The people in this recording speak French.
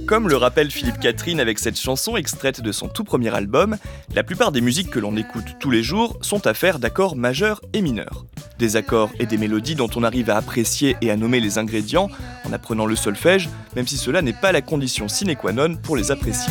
Comme le rappelle Philippe Catherine avec cette chanson extraite de son tout premier album, la plupart des musiques que l'on écoute tous les jours sont affaires d'accords majeurs et mineurs. Des accords et des mélodies dont on arrive à apprécier et à nommer les ingrédients en apprenant le solfège, même si cela n'est pas la condition sine qua non pour les apprécier.